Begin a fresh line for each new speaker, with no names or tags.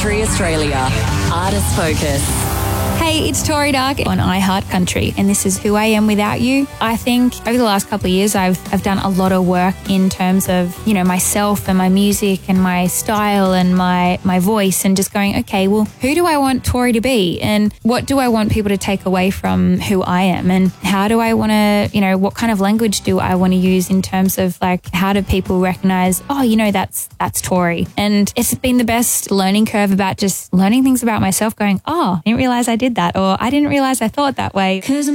Country Australia. Artist Focus.
Hey, it's Tori Dark on iHeart Country, and this is Who I Am Without You. I think over the last couple of years, I've done a lot of work in terms of, myself and my music and my style and my voice, and just going, okay, well, who do I want Tori to be? And what do I want people to take away from who I am? And how do I want to, what kind of language do I want to use in terms of like, how do people recognize, that's Tori? And it's been the best learning curve about just learning things about myself, going, I didn't realize I did that, or I didn't realize I thought that way. 'Cause